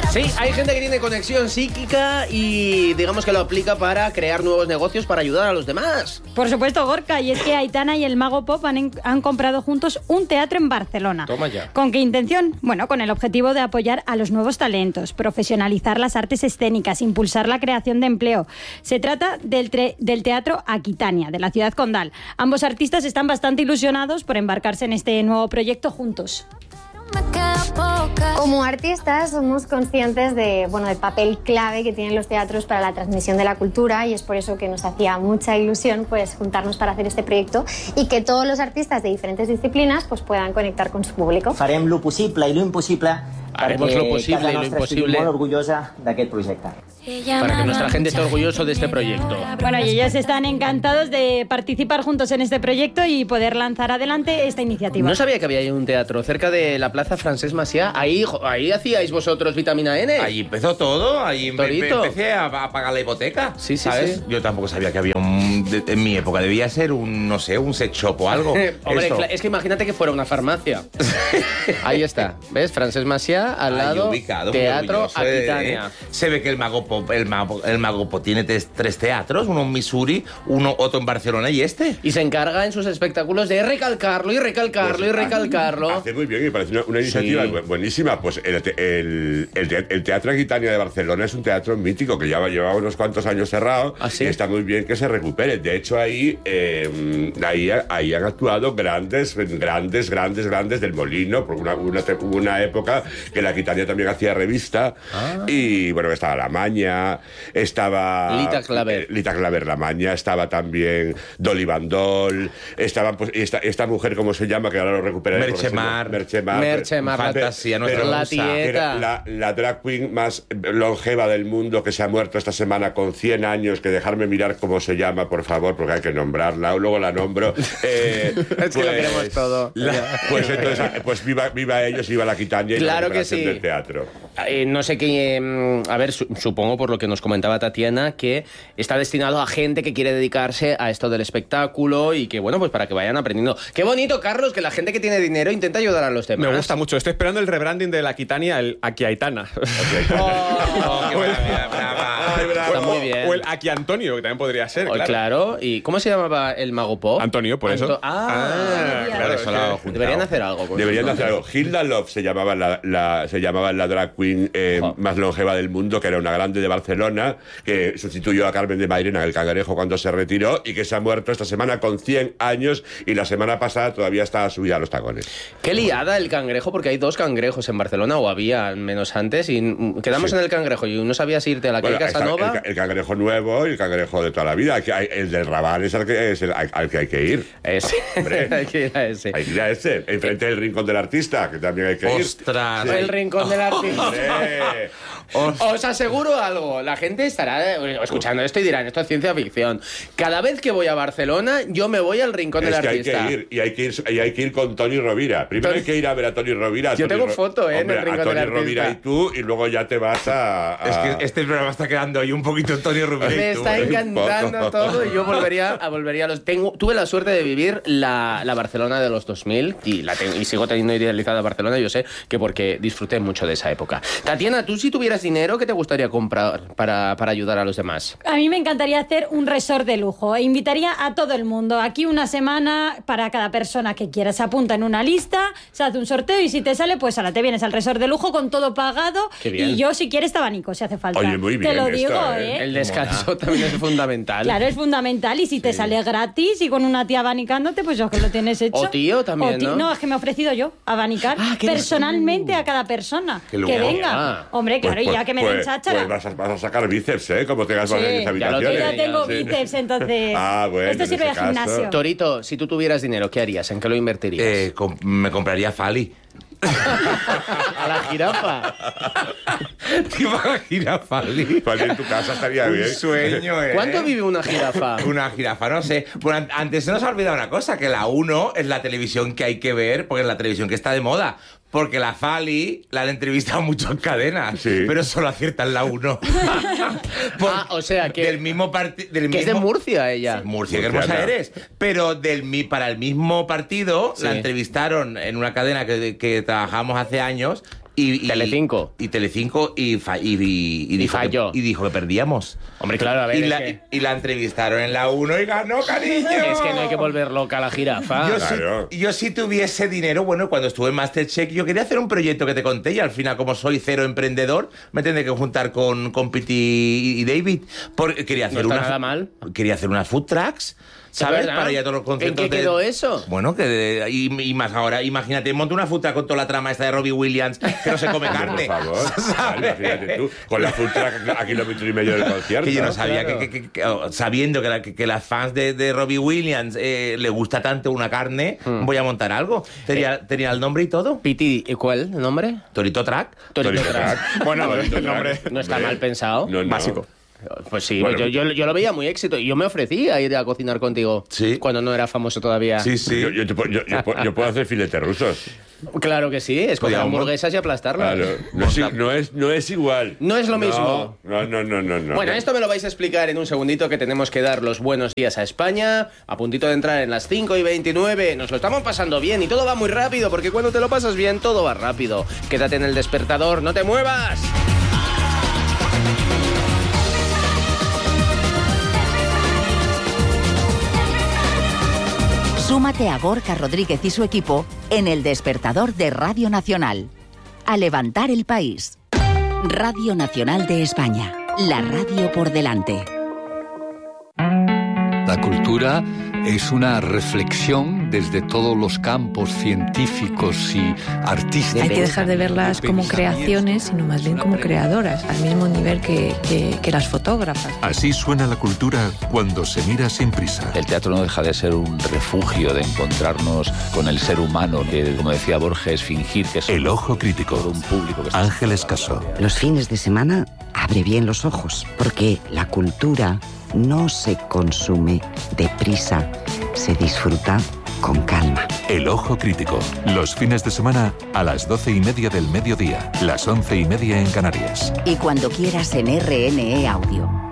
Sí, hay gente que tiene conexión psíquica y digamos que lo aplica para crear nuevos negocios para ayudar a los demás. Por supuesto, Gorka, y es que Aitana y el Mago Pop han comprado juntos un teatro en Barcelona. Toma ya. ¿Con qué intención? Bueno, con el objetivo de apoyar a los nuevos talentos, profesionalizar las artes escénicas, impulsar la creación de empleo. Se trata del Teatro Aquitania, de la ciudad condal. Ambos artistas están bastante ilusionados por embarcarse en este nuevo proyecto juntos. Como artistas somos conscientes del papel clave que tienen los teatros para la transmisión de la cultura, y es por eso que nos hacía mucha ilusión pues juntarnos para hacer este proyecto y que todos los artistas de diferentes disciplinas pues puedan conectar con su público. Farem lo possible i lo impossible Haremos lo posible y lo imposible molt orgullosa d'aquest projecte. para que nuestra gente esté orgulloso de este proyecto. Bueno, y ellos están encantados de participar juntos en este proyecto y poder lanzar adelante esta iniciativa. No sabía que había ahí un teatro cerca de la Plaza Francesc Macià. Ahí hacíais vosotros Vitamina N. Ahí empezó todo, ahí empecé a pagar la hipoteca. Sí, ¿sabes? sí. Yo tampoco sabía que había en mi época debía ser un sex shop o algo. Hombre, es que imagínate que fuera una farmacia. Ahí está, ¿ves? Francesc Macià, al lado, ubicado, Teatro orgulloso, Aquitania. Se ve que el Mago Pop tiene tres teatros, uno en Missouri, otro en Barcelona y este. Y se encarga en sus espectáculos de recalcarlo y recalcarlo y recalcarlo. Hace muy bien, y parece una iniciativa buenísima. Pues el Teatro Aquitania de Barcelona es un teatro mítico que lleva unos cuantos años cerrado. ¿Ah, sí? Y está muy bien que se recupere. De hecho, ahí han actuado grandes del Molino, por una época que la Aquitania también hacía revista. Y bueno, estaba La Maña, estaba Lita Claver La Maña, estaba también Dolly Bandol, estaban pues esta mujer, ¿cómo se llama? Que ahora lo recuperaré. Merchemar, fantasía, la tieta. La drag queen más longeva del mundo, que se ha muerto esta semana con 100 años, que dejarme mirar cómo se llama, por favor, porque hay que nombrarla, luego la nombro. Es que lo queremos todo. Pues entonces, pues viva ellos, viva la Aquitania y claro la que sí. del teatro. No sé qué... a ver, supongo por lo que nos comentaba Tatiana, que está destinado a gente que quiere dedicarse a esto del espectáculo y que, bueno, pues para que vayan aprendiendo. Qué bonito, Carlos, que la gente que tiene dinero intenta ayudar a los demás. Me gusta mucho. Estoy esperando el rebranding de la Aquitania, el Aquiaitana. Está muy bien. O el Aquí Antonio, que también podría ser. Claro. ¿Y cómo se llamaba el Mago Pop? Antonio, por eso. Claro, eso lo hago juntado. Deberían hacer algo. Con Deberían eso, hacer algo. Hilda Love se llamaba la drag queen más longeva del mundo, que era una grande de Barcelona, que sustituyó a Carmen de Mairena, el Cangrejo, cuando se retiró, y que se ha muerto esta semana con 100 años, y la semana pasada todavía estaba subida a los tacones. Qué liada el Cangrejo, porque hay 2 cangrejos en Barcelona, o había al menos antes, y quedamos en el Cangrejo, y no sabías irte a la calle Casanova. El Cangrejo nuevo y el Cangrejo de toda la vida. El del Raval es al que hay que ir. Ese. Hombre, hay que ir a ese. Hay que ir a ese. Enfrente del Rincón del Artista, que también hay que ir. ¡Ostras! El Rincón del Artista. Os aseguro algo, la gente estará escuchando esto y dirán, esto es ciencia ficción. Cada vez que voy a Barcelona, yo me voy al Rincón del Artista. Hay que ir con Toni Rovira. Primero hay que ir a ver a Toni Rovira. Yo tengo foto, en el Rincón del Artista. A Toni Rovira y tú, y luego ya te vas a... Es que este programa está quedando ahí un poquito Toni Rovira. Me está encantando todo y yo volvería a los... Tuve la suerte de vivir la Barcelona de los 2000 y sigo teniendo idealizada Barcelona, yo sé que porque disfruté mucho de esa época. Tatiana, tú si tuvieras dinero, ¿qué te gustaría comprar para ayudar a los demás? A mí me encantaría hacer un resort de lujo e invitaría a todo el mundo. Aquí una semana para cada persona que quiera. Se apunta en una lista, se hace un sorteo y si te sale, pues ahora te vienes al resort de lujo con todo pagado. Qué bien. Y yo, si quieres, te abanico, si hace falta. Oye, muy bien te lo esto, digo, ¿eh? El descanso también es fundamental. Claro, es fundamental. Y si te sale gratis y con una tía abanicándote, pues yo que lo tienes hecho. O tío también, ¿no? No, es que me he ofrecido yo abanicar personalmente a cada persona que venga. Hombre, claro, y ya que me den cháchara. Pues vas a sacar bíceps, ¿eh? Como tengas Sí, varias habitaciones. Yo ya tengo bíceps, entonces bueno, esto sirve de gimnasio. Torito, si tú tuvieras dinero, ¿qué harías? ¿En qué lo invertirías? Me compraría Fali. A la jirafa. ¿Te imaginas, Fali? Fali en tu casa estaría bien. Un sueño, ¿eh? ¿Cuánto vive una jirafa? Una jirafa, no sé. Bueno, antes se nos ha olvidado una cosa, que la 1 es la televisión que hay que ver, porque es la televisión que está de moda. Porque la Fali la han entrevistado mucho en cadenas, pero solo aciertan la 1. O sea que... Del mismo partido... Que es de Murcia, ella. Sí, Murcia, qué hermosa eres. Pero para el mismo partido Sí. la entrevistaron en una cadena que trabajamos hace años Telecinco. Y Telecinco y dijo falló. Y dijo que perdíamos. Hombre, claro, a ver. Y la entrevistaron en la 1 y ganó, cariño. Es que no hay que volver loca la jirafa. Yo si tuviese dinero, bueno, cuando estuve en Masterchef, yo quería hacer un proyecto que te conté y al final, como soy cero emprendedor, me tendré que juntar con Piti y David. Porque quería hacer nada mal. Quería hacer unas food trucks, ¿sabes? Para ir a todos los conciertos. ¿En qué quedó eso? Bueno, y más ahora, imagínate, monta una food truck con toda la trama esta de Robbie Williams, que no se come carne. Por favor, ¿sabes? Imagínate tú, con la food truck a kilómetro y medio del concierto. Que yo no sabía que sabiendo que las fans de Robbie Williams le gusta tanto una carne, voy a montar algo. Tenía el nombre y todo. Piti, ¿cuál el nombre? Torito Track. Torito Track. Bueno, el nombre no está mal pensado. No. básico. Pues sí, Bueno. yo lo veía muy éxito y yo me ofrecí a ir a cocinar contigo cuando no era famoso todavía. Sí, sí. Yo puedo hacer filetes rusos. Claro que sí, escoger Podíamos. hamburguesas y aplastarlas. Claro. No es igual. No es lo mismo. No. Bueno, esto me lo vais a explicar en un segundito, que tenemos que dar los buenos días a España. A puntito de entrar en las 5:29. Nos lo estamos pasando bien y todo va muy rápido, porque cuando te lo pasas bien, todo va rápido. Quédate en el despertador, no te muevas. Súmate a Gorka Rodríguez y su equipo en El Despertador de Radio Nacional. A levantar el país. Radio Nacional de España. La radio por delante. La cultura es una reflexión desde todos los campos científicos y artísticos. Hay que dejar de verlas como creaciones, sino más bien como creadoras, al mismo nivel que las fotógrafas. Así suena la cultura cuando se mira sin prisa. El teatro no deja de ser un refugio de encontrarnos con el ser humano, que, como decía Borges, fingir que es El Ojo Crítico. un público que Ángeles Casó. Los fines de semana abre bien los ojos, porque la cultura no se consume deprisa, se disfruta con calma. El Ojo Crítico. Los fines de semana a las 12:30 del mediodía, las 11:30 en Canarias. Y cuando quieras en RNE Audio.